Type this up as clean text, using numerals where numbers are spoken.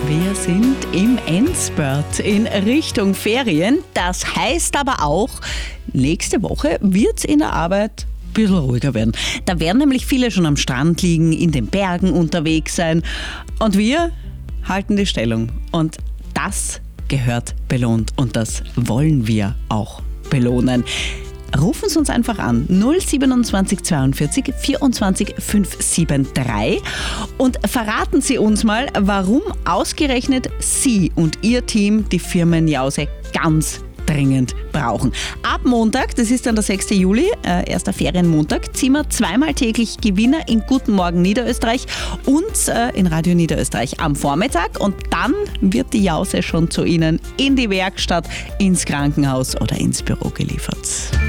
Wir sind im Endspurt in Richtung Ferien. Das heißt aber auch, nächste Woche wird es in der Arbeit ein bisschen ruhiger werden. Da werden nämlich viele schon am Strand liegen, in den Bergen unterwegs sein. Und wir halten die Stellung. Und das gehört belohnt. Und das wollen wir auch belohnen. Rufen Sie uns einfach an 027 42 24 573 und verraten Sie uns mal, warum ausgerechnet Sie und Ihr Team die Firmenjause ganz dringend brauchen. Ab Montag, das ist dann der 6. Juli, erster Ferienmontag, ziehen wir zweimal täglich Gewinner in Guten Morgen Niederösterreich und in Radio Niederösterreich am Vormittag. Und dann wird die Jause schon zu Ihnen in die Werkstatt, ins Krankenhaus oder ins Büro geliefert.